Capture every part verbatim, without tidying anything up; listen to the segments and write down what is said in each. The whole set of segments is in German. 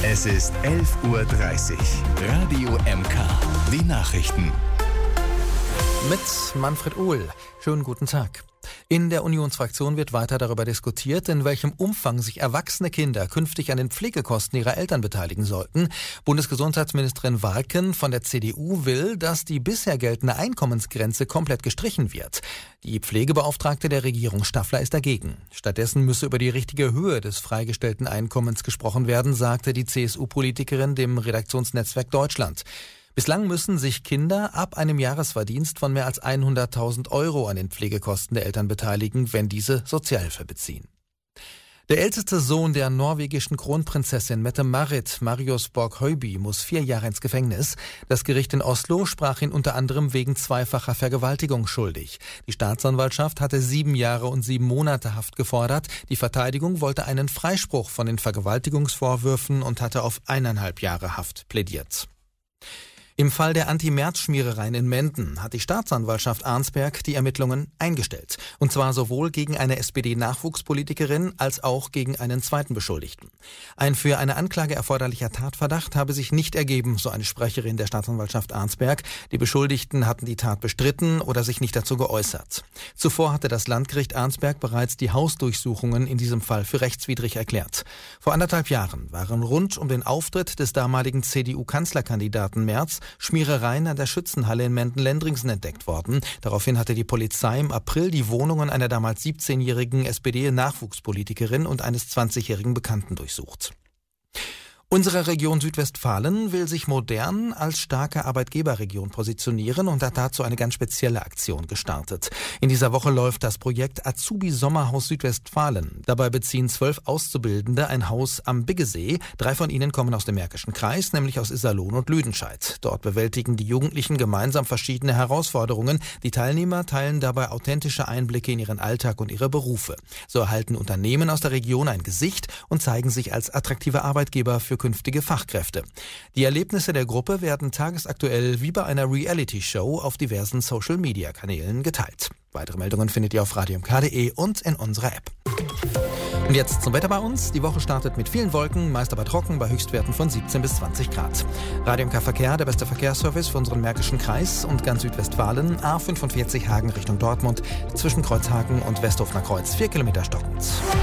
Es ist elf Uhr dreißig. Radio M K. Die Nachrichten. Mit Manfred Ohl. Schönen guten Tag. In der Unionsfraktion wird weiter darüber diskutiert, in welchem Umfang sich erwachsene Kinder künftig an den Pflegekosten ihrer Eltern beteiligen sollten. Bundesgesundheitsministerin Warken von der C D U will, dass die bisher geltende Einkommensgrenze komplett gestrichen wird. Die Pflegebeauftragte der Regierung Staffler ist dagegen. Stattdessen müsse über die richtige Höhe des freigestellten Einkommens gesprochen werden, sagte die C S U-Politikerin dem Redaktionsnetzwerk Deutschland. Bislang müssen sich Kinder ab einem Jahresverdienst von mehr als hunderttausend Euro an den Pflegekosten der Eltern beteiligen, wenn diese Sozialhilfe beziehen. Der älteste Sohn der norwegischen Kronprinzessin Mette-Marit, Marius Borg-Høiby, muss vier Jahre ins Gefängnis. Das Gericht in Oslo sprach ihn unter anderem wegen zweifacher Vergewaltigung schuldig. Die Staatsanwaltschaft hatte sieben Jahre und sieben Monate Haft gefordert. Die Verteidigung wollte einen Freispruch von den Vergewaltigungsvorwürfen und hatte auf eineinhalb Jahre Haft plädiert. Im Fall der Anti-Merz-Schmierereien in Menden hat die Staatsanwaltschaft Arnsberg die Ermittlungen eingestellt. Und zwar sowohl gegen eine S P D-Nachwuchspolitikerin als auch gegen einen zweiten Beschuldigten. Ein für eine Anklage erforderlicher Tatverdacht habe sich nicht ergeben, so eine Sprecherin der Staatsanwaltschaft Arnsberg. Die Beschuldigten hatten die Tat bestritten oder sich nicht dazu geäußert. Zuvor hatte das Landgericht Arnsberg bereits die Hausdurchsuchungen in diesem Fall für rechtswidrig erklärt. Vor anderthalb Jahren waren rund um den Auftritt des damaligen C D U-Kanzlerkandidaten Merz Schmierereien an der Schützenhalle in Menden-Lendringsen entdeckt worden. Daraufhin hatte die Polizei im April die Wohnungen einer damals siebzehnjährigen S P D-Nachwuchspolitikerin und eines zwanzigjährigen Bekannten durchsucht. Unsere Region Südwestfalen will sich modern als starke Arbeitgeberregion positionieren und hat dazu eine ganz spezielle Aktion gestartet. In dieser Woche läuft das Projekt Azubi Sommerhaus Südwestfalen. Dabei beziehen zwölf Auszubildende ein Haus am Biggesee. Drei von ihnen kommen aus dem Märkischen Kreis, nämlich aus Iserlohn und Lüdenscheid. Dort bewältigen die Jugendlichen gemeinsam verschiedene Herausforderungen. Die Teilnehmer teilen dabei authentische Einblicke in ihren Alltag und ihre Berufe. So erhalten Unternehmen aus der Region ein Gesicht und zeigen sich als attraktive Arbeitgeber für künftige Fachkräfte. Die Erlebnisse der Gruppe werden tagesaktuell wie bei einer Reality-Show auf diversen Social-Media-Kanälen geteilt. Weitere Meldungen findet ihr auf radio m k punkt d e und in unserer App. Und jetzt zum Wetter bei uns. Die Woche startet mit vielen Wolken, meist aber trocken bei Höchstwerten von siebzehn bis zwanzig Grad. Radio M K Verkehr, der beste Verkehrsservice für unseren Märkischen Kreis und ganz Südwestfalen. A fünfundvierzig Hagen Richtung Dortmund, zwischen Kreuzhagen und Westhofener Kreuz, vier Kilometer stockend.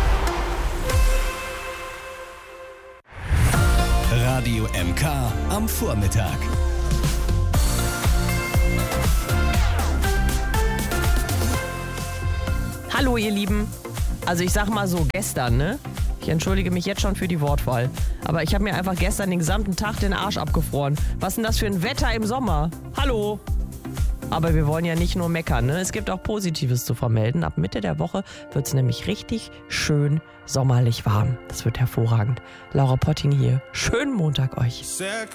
Radio M K am Vormittag. Hallo ihr Lieben. Also ich sag mal so, gestern, ne? Ich entschuldige mich jetzt schon für die Wortwahl. Aber ich habe mir einfach gestern den gesamten Tag den Arsch abgefroren. Was ist denn das für ein Wetter im Sommer? Hallo? Aber wir wollen ja nicht nur meckern, ne? Es gibt auch Positives zu vermelden. Ab Mitte der Woche wird es nämlich richtig schön sommerlich warm. Das wird hervorragend. Laura Potting hier. Schönen Montag euch.